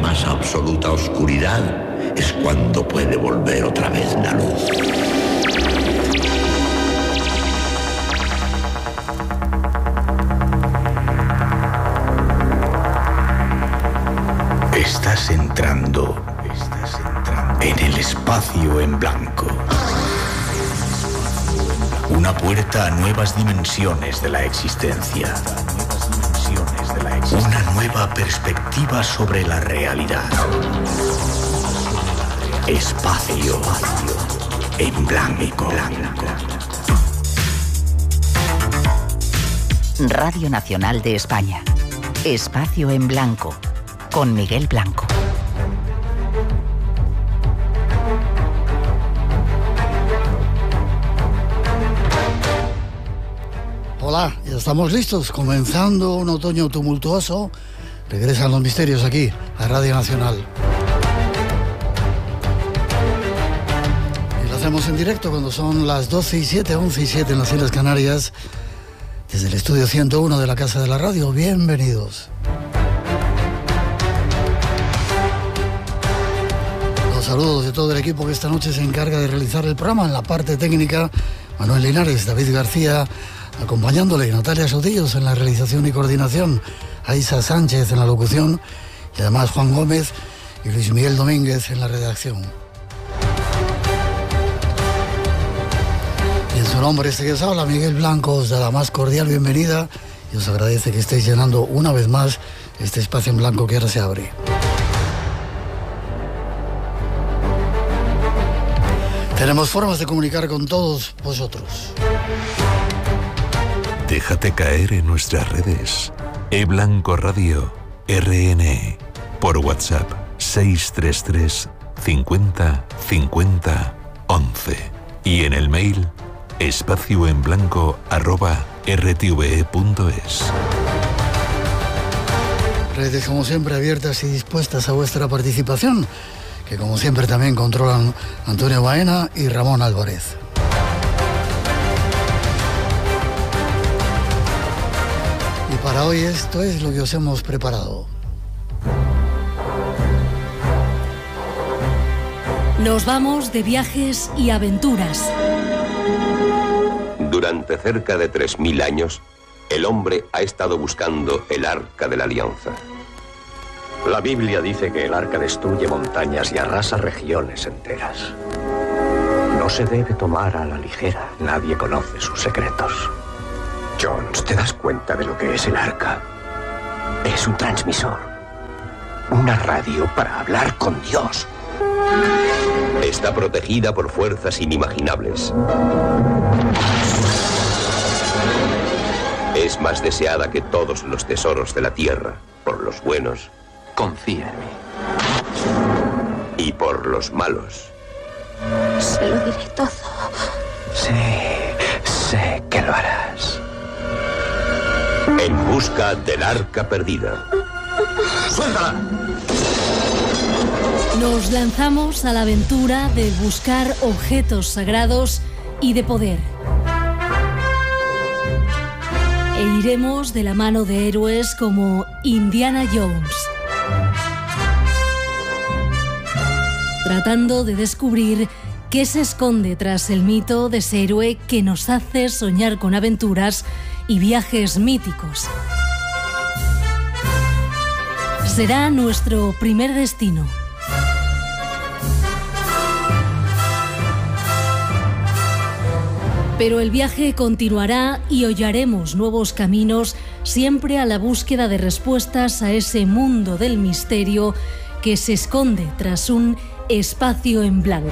más absoluta oscuridad es cuando puede volver otra vez la luz. Estás entrando en el espacio en blanco. Una puerta a nuevas dimensiones de la existencia. Una nueva perspectiva sobre la realidad. Espacio en blanco. Radio Nacional de España. Espacio en blanco. Con Miguel Blanco. Hola, ya estamos listos, comenzando un otoño tumultuoso. Regresan los misterios aquí, a Radio Nacional. Y lo hacemos en directo cuando son las 12:07, 11:07 en las Islas Canarias, desde el estudio 101 de la Casa de la Radio. Bienvenidos. Los saludos de todo el equipo que esta noche se encarga de realizar el programa. En la parte técnica, Manuel Linares, David García, acompañándole, Natalia Sotillos en la realización y coordinación, Aisa Sánchez en la locución y además Juan Gómez y Luis Miguel Domínguez en la redacción. Y en su nombre este que os habla, Miguel Blanco, os da la más cordial bienvenida y os agradece que estéis llenando una vez más este espacio en blanco que ahora se abre. Tenemos formas de comunicar con todos vosotros. Déjate caer en nuestras redes. eBlanco Radio, RN. Por WhatsApp, 633 50 50 11. Y en el mail, espacioenblanco@rtve.es. Redes como siempre abiertas y dispuestas a vuestra participación, que como siempre también controlan Antonio Baena y Ramón Álvarez. Y para hoy esto es lo que os hemos preparado. Nos vamos de viajes y aventuras. Durante cerca de 3000 años, el hombre ha estado buscando el Arca de la Alianza. La Biblia dice que el arca destruye montañas y arrasa regiones enteras. No se debe tomar a la ligera. Nadie conoce sus secretos. Jones, ¿te das cuenta de lo que es el arca? Es un transmisor. Una radio para hablar con Dios. Está protegida por fuerzas inimaginables. Es más deseada que todos los tesoros de la tierra por los buenos. Confía en mí. Y por los malos. Se lo diré todo. Sí, sé que lo harás. En busca del arca perdida. ¡Suéltala! Nos lanzamos a la aventura de buscar objetos sagrados y de poder. E iremos de la mano de héroes como Indiana Jones, tratando de descubrir qué se esconde tras el mito de ese héroe que nos hace soñar con aventuras y viajes míticos. Será nuestro primer destino. Pero el viaje continuará y hollaremos nuevos caminos, siempre a la búsqueda de respuestas a ese mundo del misterio que se esconde tras un espacio en blanco.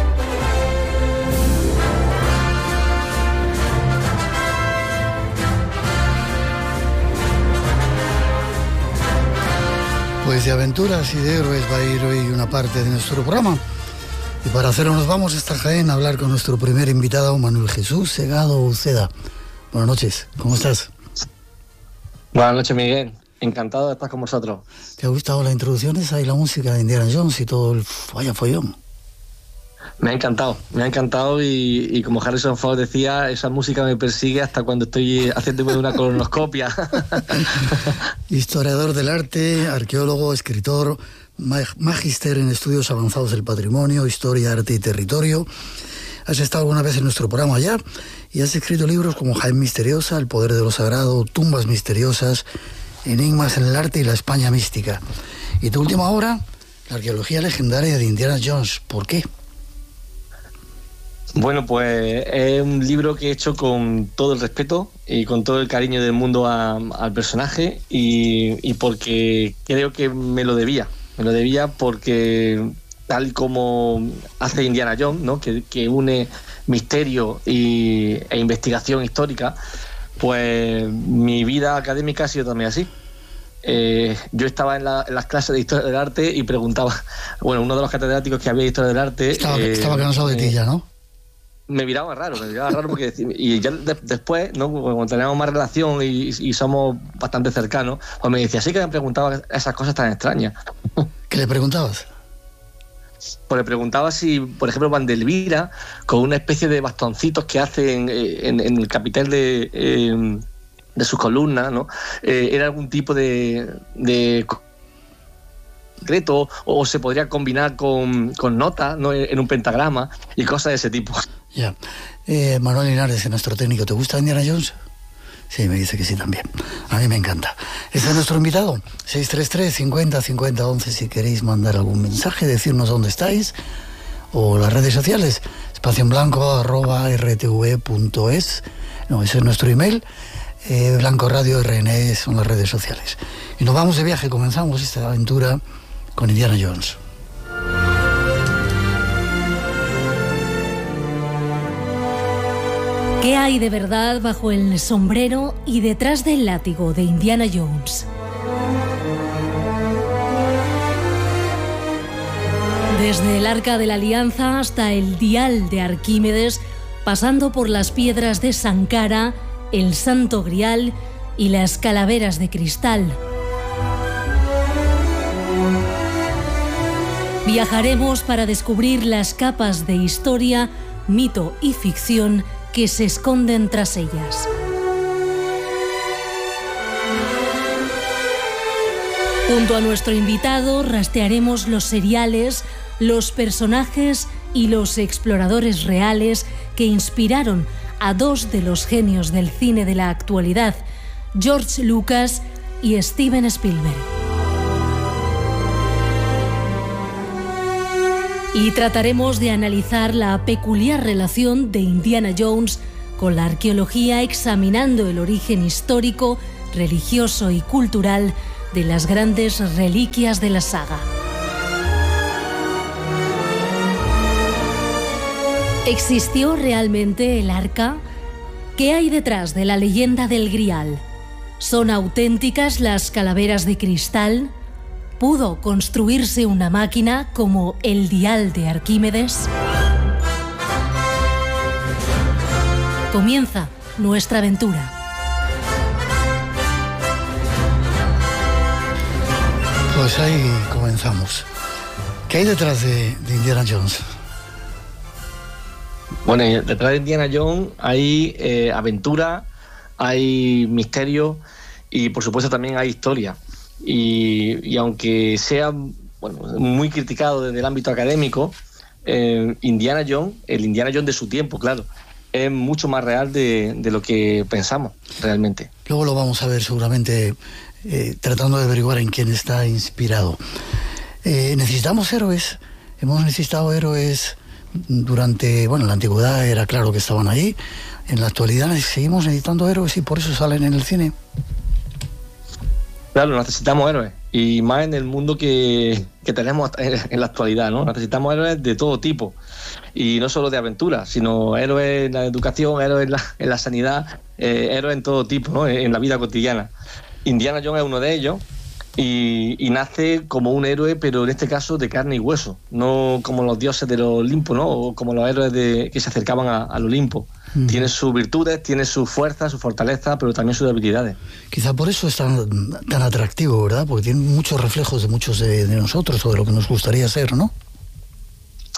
Pues de aventuras y de héroes va a ir hoy una parte de nuestro programa. Y para hacerlo nos vamos hasta Jaén a hablar con nuestro primer invitado, Manuel Jesús Segado Uceda. Buenas noches, ¿cómo estás? Buenas noches, Miguel. Encantado de estar con vosotros. ¿Te ha gustado la introducción esa y la música de Indiana Jones y todo el follón? Me ha encantado y como Harrison Ford decía, esa música me persigue hasta cuando estoy haciéndome una colonoscopia. Historiador del arte, arqueólogo, escritor, magíster en estudios avanzados del patrimonio, historia, arte y territorio. Has estado alguna vez en nuestro programa ya y has escrito libros como Jaén Misteriosa, El poder de lo sagrado, Tumbas misteriosas, Enigmas en el arte y la España mística. Y tu última obra, La arqueología legendaria de Indiana Jones. ¿Por qué? Bueno, pues es un libro que he hecho con todo el respeto y con todo el cariño del mundo al personaje y porque creo que me lo debía porque tal como hace Indiana Jones, ¿no? que une misterio e investigación histórica, pues mi vida académica ha sido también así. Yo estaba en las clases de Historia del Arte y preguntaba, bueno, uno de los catedráticos que había de Historia del Arte... Estaba cansado de ti ya, ¿no? Me miraba raro porque y ya después, ¿no? Cuando teníamos más relación y somos bastante cercanos, pues me decía, sí que me preguntaba esas cosas tan extrañas. ¿Qué le preguntabas? Pues le preguntaba si, por ejemplo, Vandelvira, con una especie de bastoncitos que hace en el capitel de sus columnas, ¿no? Era algún tipo de secreto o se podría combinar con notas, ¿no? En un pentagrama y cosas de ese tipo. Ya. Manuel Linares, nuestro técnico, ¿te gusta Indiana Jones? Sí, me dice que sí también. A mí me encanta. Este es nuestro invitado. 633 50 50 11 si queréis mandar algún mensaje, decirnos dónde estáis o las redes sociales. espacioenblanco@rtv.es. No, ese es nuestro email. Blanco Radio RN son las redes sociales. Y nos vamos de viaje. Comenzamos esta aventura con Indiana Jones. ¿Qué hay de verdad bajo el sombrero y detrás del látigo de Indiana Jones? Desde el Arca de la Alianza hasta el Dial de Arquímedes, pasando por las piedras de Sankara, el Santo Grial y las calaveras de cristal. Viajaremos para descubrir las capas de historia, mito y ficción que se esconden tras ellas. Junto a nuestro invitado rastrearemos los seriales, los personajes y los exploradores reales que inspiraron a dos de los genios del cine de la actualidad, George Lucas y Steven Spielberg. Y trataremos de analizar la peculiar relación de Indiana Jones con la arqueología, examinando el origen histórico, religioso y cultural de las grandes reliquias de la saga. ¿Existió realmente el Arca? ¿Qué hay detrás de la leyenda del Grial? ¿Son auténticas las calaveras de cristal? ¿Pudo construirse una máquina como el Dial de Arquímedes? Comienza nuestra aventura. Pues ahí comenzamos. ¿Qué hay detrás de Indiana Jones? Bueno, detrás de Indiana Jones hay aventura, hay misterio y por supuesto también hay historia. Y aunque sea muy criticado desde el ámbito académico, Indiana Jones, el Indiana Jones de su tiempo, claro, es mucho más real de lo que pensamos realmente. Luego lo vamos a ver seguramente tratando de averiguar en quién está inspirado. Necesitamos héroes, hemos necesitado héroes durante, en la antigüedad era claro que estaban ahí, en la actualidad seguimos necesitando héroes y por eso salen en el cine. Claro, necesitamos héroes, y más en el mundo que tenemos en la actualidad, ¿no? Necesitamos héroes de todo tipo, y no solo de aventura, sino héroes en la educación, héroes en la sanidad, héroes en todo tipo, ¿no? En la vida cotidiana. Indiana Jones es uno de ellos, y nace como un héroe, pero en este caso de carne y hueso, no como los dioses del Olimpo, ¿no? O como los héroes que se acercaban al Olimpo. Tiene sus virtudes, tiene su fuerza, su fortaleza, pero también sus debilidades. Quizá por eso es tan atractivo, ¿verdad? Porque tiene muchos reflejos de muchos de nosotros o de lo que nos gustaría ser, ¿no?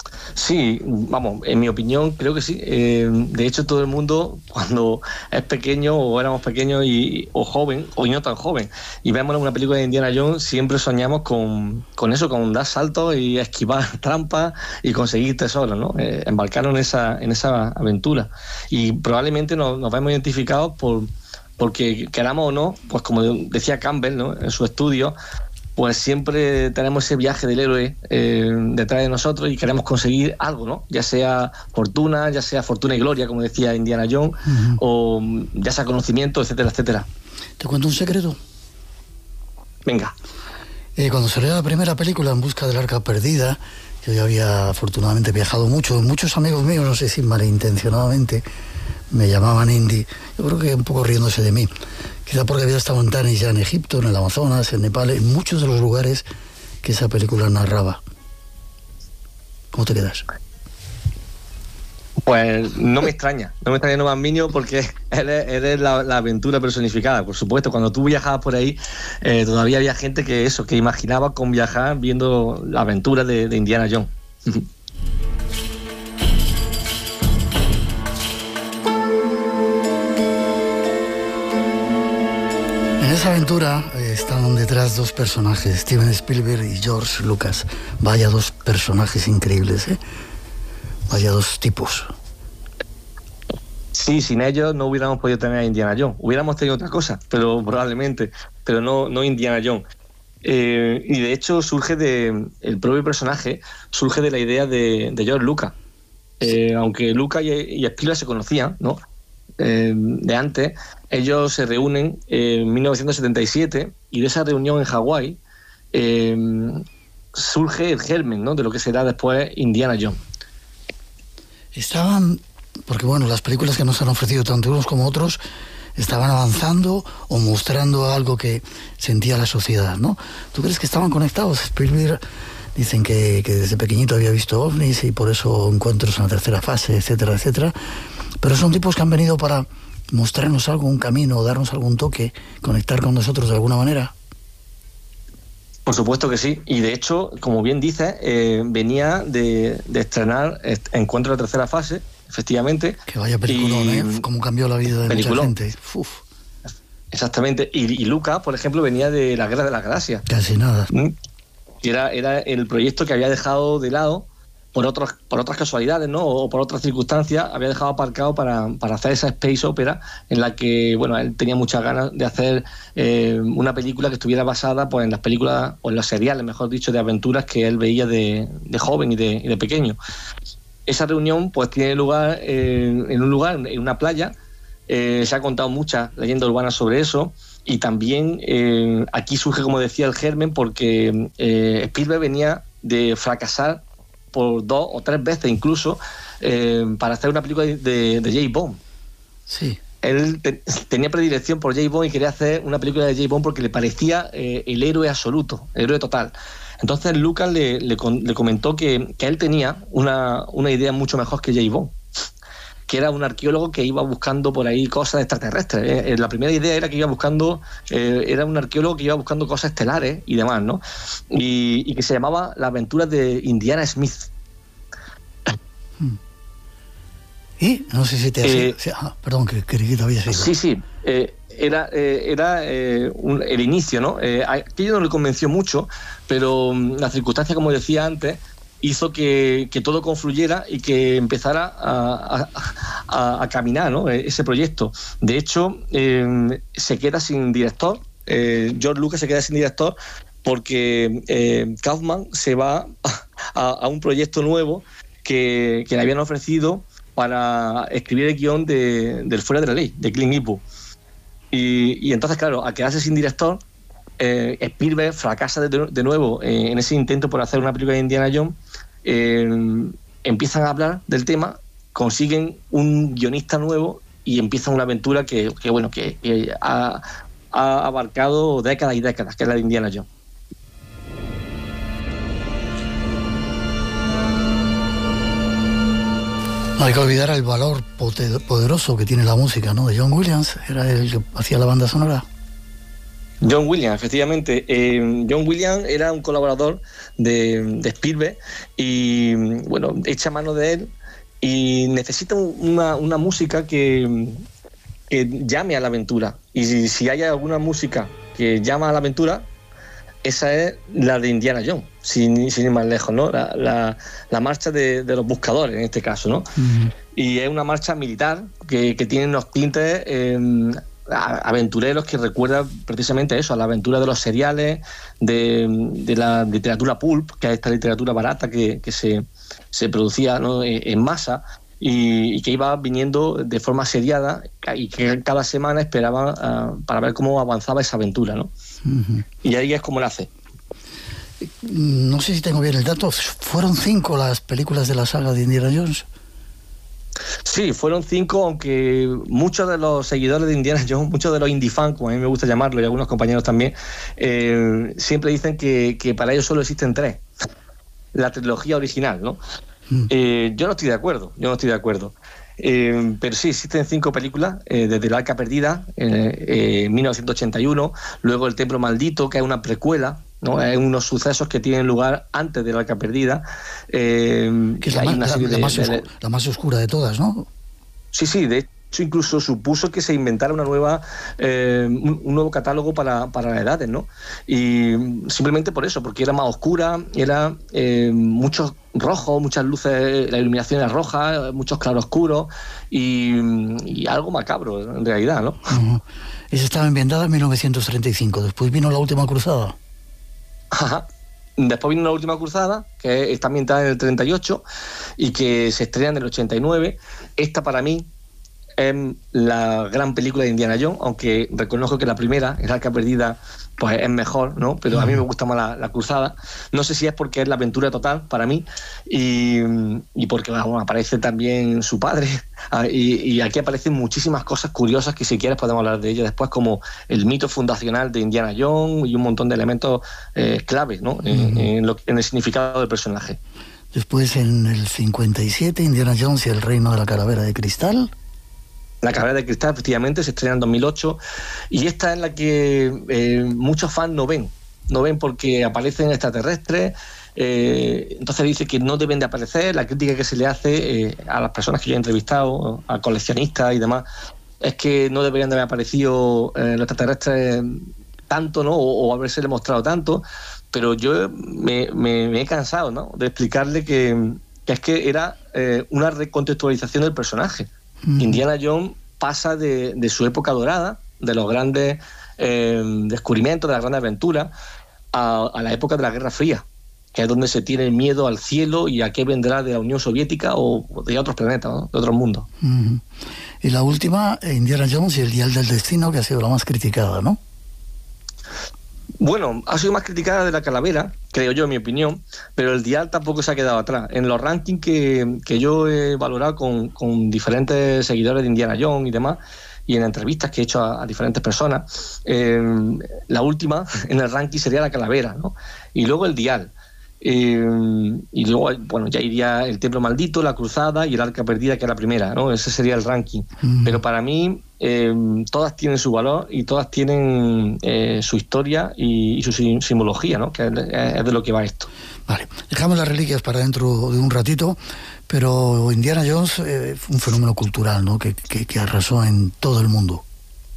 Sí, vamos, en mi opinión creo que sí. De hecho, todo el mundo cuando es pequeño o éramos pequeños o joven o no tan joven y vemos una película de Indiana Jones, siempre soñamos con eso, con dar saltos y esquivar trampas y conseguir tesoros, ¿no? Embarcarnos en esa aventura. Y probablemente nos vemos identificados porque queramos o no, pues como decía Campbell, ¿no?, en su estudio, pues siempre tenemos ese viaje del héroe detrás de nosotros y queremos conseguir algo, ¿no? Ya sea fortuna y gloria, como decía Indiana Jones, o ya sea conocimiento, etcétera, etcétera. ¿Te cuento un secreto? Venga. Cuando salió la primera película, En busca del arca perdida, yo ya había afortunadamente viajado mucho. Muchos amigos míos, no sé si malintencionadamente, me llamaban Indy. Yo creo que un poco riéndose de mí. Quizá porque había estado en Tanis ya en Egipto, en el Amazonas, en Nepal, en muchos de los lugares que esa película narraba. ¿Cómo te quedas? Pues no me extraña no más mínimo, porque eres la aventura personificada. Por supuesto, cuando tú viajabas por ahí, todavía había gente que imaginaba con viajar viendo la aventura de Indiana Jones. En esa aventura están detrás dos personajes, Steven Spielberg y George Lucas. Vaya dos personajes increíbles, ¿eh? Vaya dos tipos. Sí, sin ellos no hubiéramos podido tener a Indiana Jones. Hubiéramos tenido otra cosa, pero probablemente, pero no Indiana Jones. Y de hecho el propio personaje surge de la idea de George Lucas. Aunque Lucas y Spielberg se conocían, ¿no?, de antes, ellos se reúnen en 1977 y de esa reunión en Hawái surge el germen, ¿no?, de lo que será después Indiana Jones. Estaban, porque bueno, las películas que nos han ofrecido tanto unos como otros estaban avanzando o mostrando algo que sentía la sociedad, ¿no? ¿Tú crees que estaban conectados? Spielberg dicen que desde pequeñito había visto ovnis y por eso encuentros en la tercera fase, etcétera, etcétera. Pero son tipos que han venido para mostrarnos algo, un camino, darnos algún toque, conectar con nosotros de alguna manera. Por supuesto que sí. Y de hecho, como bien dices, venía de estrenar Encuentro de la tercera fase, efectivamente. Que vaya peliculón, ¿eh? Cómo cambió la vida de peliculón. Mucha gente. Uf. Exactamente. Y Lucas, por ejemplo, venía de La Guerra de las Galaxias. Casi nada. Que era el proyecto que había dejado de lado por otras casualidades, ¿no?, o por otras circunstancias, había dejado aparcado para hacer esa space opera en la que, bueno, él tenía muchas ganas de hacer una película que estuviera basada, pues, en las películas, o en los seriales, mejor dicho, de aventuras que él veía de joven y de pequeño. Esa reunión, pues, tiene lugar en una playa. Se ha contado muchas leyendas urbanas sobre eso. Y también aquí surge, como decía, el germen, porque Spielberg venía de fracasar por 2 o 3 veces incluso para hacer una película de James Bond. Sí. Él tenía predilección por James Bond y quería hacer una película de James Bond porque le parecía el héroe absoluto, el héroe total. Entonces Lucas le comentó que él tenía una idea mucho mejor que James Bond, que era un arqueólogo que iba buscando por ahí cosas extraterrestres. La primera idea era que era un arqueólogo que iba buscando cosas estelares y demás, ¿no? Y que se llamaba Las aventuras de Indiana Smith. ¿Y? No sé si te hace... perdón, que creí que te había seguido. Sí. Era el inicio, ¿no? Aquello no le convenció mucho, pero la circunstancia, como decía antes, hizo que todo confluyera y que empezara a caminar, ¿no?, ese proyecto. De hecho, se queda sin director. George Lucas se queda sin director porque Kaufman se va a un proyecto nuevo que le habían ofrecido para escribir el guión del Fuera de la Ley, de Clint Eastwood. Y entonces, claro, al quedarse sin director, Spielberg fracasa de nuevo en ese intento por hacer una película de Indiana Jones. Empiezan a hablar del tema, consiguen un guionista nuevo y empiezan una aventura que ha abarcado décadas y décadas, que es la de Indiana Jones. No hay que olvidar el valor poderoso que tiene la música, ¿no?, de John Williams. Era el que hacía la banda sonora. John Williams, efectivamente. John Williams era un colaborador de Spielberg y, bueno, echa mano de él y necesita una música que llame a la aventura. Y si hay alguna música que llama a la aventura, esa es la de Indiana Jones, sin ir más lejos, ¿no? La marcha de los buscadores, en este caso, ¿no? Uh-huh. Y es una marcha militar que tiene unos tintes aventureros que recuerda precisamente eso, a la aventura de los seriales, de la literatura pulp, que es esta literatura barata que se producía, ¿no?, en masa, y que iba viniendo de forma seriada y que cada semana esperaban para ver cómo avanzaba esa aventura, ¿no? Uh-huh. Y ahí es como nace. No sé si tengo bien el dato, ¿fueron 5 las películas de la saga de Indiana Jones? Sí, fueron 5, aunque muchos de los seguidores de Indiana Jones, muchos de los indie fans, como a mí me gusta llamarlo, y algunos compañeros también, siempre dicen que para ellos solo existen 3. La trilogía original, ¿no? Yo no estoy de acuerdo. Pero sí, existen 5 películas, desde El Arca Perdida, 1981, luego El Templo Maldito, que es una precuela, ¿no? Es unos sucesos que tienen lugar antes del Arca Perdida. Que es la más oscura de todas, ¿no? Sí, de hecho incluso supuso que se inventara un nuevo catálogo para las edades, ¿no? Y simplemente por eso, porque era más oscura, era muchos rojos, muchas luces, la iluminación era roja, muchos claroscuros y algo macabro en realidad, ¿no? Uh-huh. Esa estaba ambientada en 1935, después vino La Última Cruzada. Ajá. Después vino La Última Cruzada, que está ambientada en el 38 y que se estrena en el 89. Esta para mí es la gran película de Indiana Jones, aunque reconozco que la primera, El Arca Perdida, pues es mejor, ¿no? Pero a mí me gusta más la Cruzada. No sé si es porque es la aventura total para mí y porque, bueno, aparece también su padre y aquí aparecen muchísimas cosas curiosas que si quieres podemos hablar de ellas después, como el mito fundacional de Indiana Jones y un montón de elementos claves, ¿no? En el significado del personaje. Después, en el 57, Indiana Jones y el Reino de la Calavera de Cristal. La Calavera de Cristal, efectivamente, se estrena en 2008 y esta es la que muchos fans no ven porque aparecen extraterrestres, entonces dice que no deben de aparecer. La crítica que se le hace a las personas que yo he entrevistado, a coleccionistas y demás, es que no deberían de haber aparecido los extraterrestres tanto, ¿no? o haberse demostrado tanto, pero yo me he cansado, ¿no?, de explicarle que es que era una recontextualización del personaje. Indiana Jones pasa de su época dorada, de los grandes descubrimientos, de las grandes aventuras, a la época de la Guerra Fría, que es donde se tiene miedo al cielo y a qué vendrá de la Unión Soviética o de otros planetas, ¿no?, de otros mundos. Uh-huh. Y la última, Indiana Jones y el Dial del Destino, que ha sido la más criticada, ¿no? Bueno, ha sido más criticada de la Calavera, creo yo, en mi opinión, pero el Dial tampoco se ha quedado atrás. En los rankings que yo he valorado con diferentes seguidores de Indiana Jones y demás, y en entrevistas que he hecho a diferentes personas, la última en el ranking sería la Calavera, ¿no? Y luego el Dial. Y luego, bueno, ya iría El Templo Maldito, La Cruzada y El Arca Perdida, que es la primera, ¿no? Ese sería el ranking. Pero para mí todas tienen su valor y todas tienen su historia y su simbología, ¿no?, que es de lo que va esto. Vale, dejamos las reliquias para dentro de un ratito, pero Indiana Jones fue un fenómeno cultural, ¿no?, que arrasó en todo el mundo.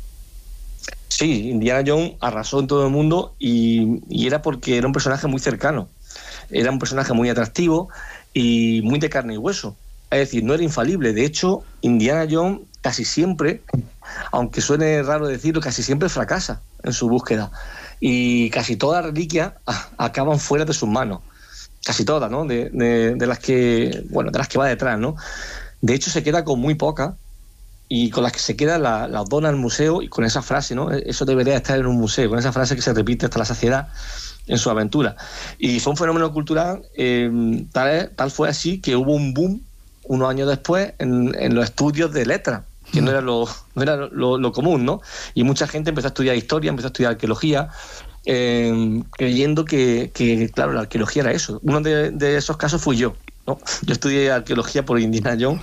Sí, Indiana Jones arrasó en todo el mundo y era porque era un personaje muy cercano. Era un personaje muy atractivo y muy de carne y hueso. Es decir, no era infalible. De hecho, Indiana Jones casi siempre, aunque suene raro decirlo, casi siempre fracasa en su búsqueda. Y casi todas las reliquias acaban fuera de sus manos. Casi todas, ¿no? De las que va detrás, ¿no? De hecho, se queda con muy pocas y con las que se queda las dona al museo y con esa frase, ¿no? Eso debería estar en un museo, con esa frase que se repite hasta la saciedad en su aventura. Y fue un fenómeno cultural, tal fue así que hubo un boom unos años después en los estudios de letras, que no era lo común, ¿no? Y mucha gente empezó a estudiar historia, empezó a estudiar arqueología, creyendo que claro, la arqueología era eso. Uno de esos casos fui yo, ¿no? Yo estudié arqueología por Indiana Jones,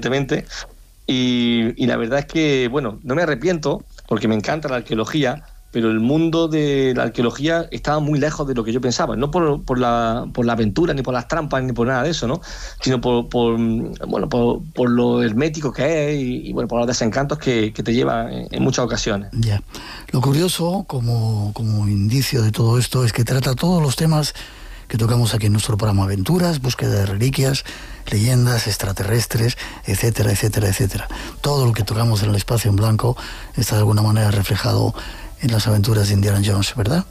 evidentemente, y la verdad es que, bueno, no me arrepiento, porque me encanta la arqueología, pero el mundo de la arqueología estaba muy lejos de lo que yo pensaba, no por la aventura, ni por las trampas, ni por nada de eso, ¿no? Sino por lo hermético que es y bueno, por los desencantos que te lleva en muchas ocasiones. Ya. Lo curioso, como indicio de todo esto, es que trata todos los temas que tocamos aquí en nuestro programa: aventuras, búsqueda de reliquias, leyendas, extraterrestres, etcétera, etcétera, etcétera. Todo lo que tocamos en el Espacio en Blanco está de alguna manera reflejado en las aventuras de Indiana Jones, ¿verdad?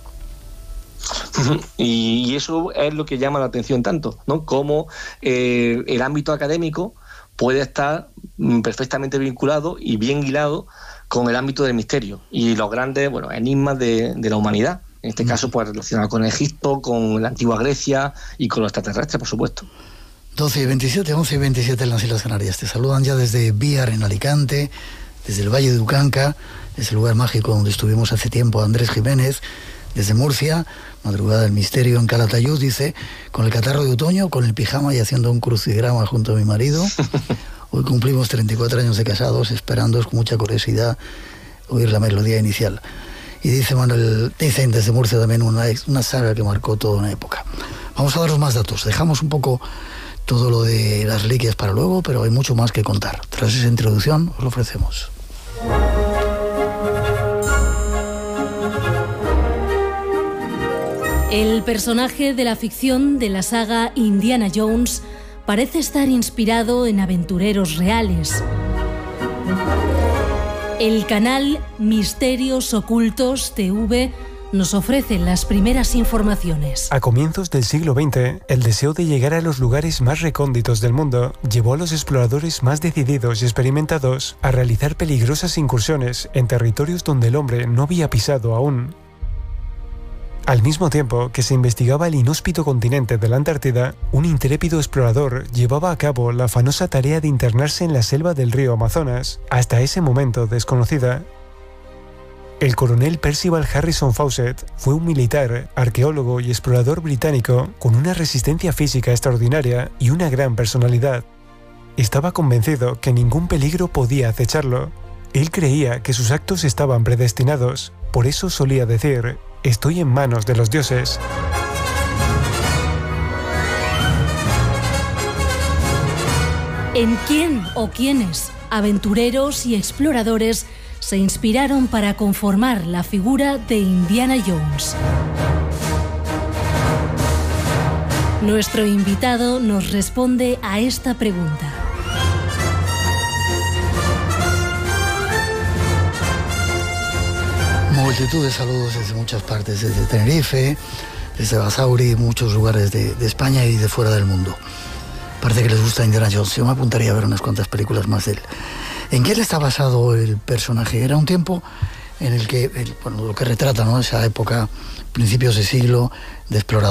Y eso es lo que llama la atención tanto, ¿no? Como el ámbito académico puede estar perfectamente vinculado y bien hilado con el ámbito del misterio y los grandes, enigmas de la humanidad. En este caso, pues relacionado con Egipto, con la antigua Grecia y con los extraterrestres, por supuesto. 12:27, 11:27 en las Islas Canarias. Te saludan ya desde Víar, en Alicante, desde el Valle de Ucanca, ese lugar mágico donde estuvimos hace tiempo, Andrés Jiménez, desde Murcia, Madrugada del Misterio en Calatayud, dice, con el catarro de otoño, con el pijama y haciendo un crucigrama junto a mi marido. Hoy cumplimos 34 años de casados, esperándoos con mucha curiosidad oír la melodía inicial. Y dice Manuel, dicen desde Murcia también una saga que marcó toda una época. Vamos a daros más datos. Dejamos un poco todo lo de las reliquias para luego, pero hay mucho más que contar. Tras esa introducción os lo ofrecemos. El personaje de la ficción de la saga Indiana Jones parece estar inspirado en aventureros reales. El canal Misterios Ocultos TV nos ofrece las primeras informaciones. A comienzos del siglo XX, el deseo de llegar a los lugares más recónditos del mundo llevó a los exploradores más decididos y experimentados a realizar peligrosas incursiones en territorios donde el hombre no había pisado aún. Al mismo tiempo que se investigaba el inhóspito continente de la Antártida, un intrépido explorador llevaba a cabo la afanosa tarea de internarse en la selva del río Amazonas, hasta ese momento desconocida. El coronel Percival Harrison Fawcett fue un militar, arqueólogo y explorador británico con una resistencia física extraordinaria y una gran personalidad. Estaba convencido que ningún peligro podía acecharlo. Él creía que sus actos estaban predestinados, por eso solía decir: «Estoy en manos de los dioses». ¿En quién o quiénes, aventureros y exploradores, se inspiraron para conformar la figura de Indiana Jones? Nuestro invitado nos responde a esta pregunta. Multitud de saludos desde muchas partes, desde Tenerife, desde Basauri, muchos lugares de España y de fuera del mundo. Parece que les gusta Indiana Jones. Yo me apuntaría a ver unas cuantas películas más de él. ¿En qué le está basado el personaje? Era un tiempo en el que, lo que retrata, ¿no?, esa época, principios de siglo, de exploradores.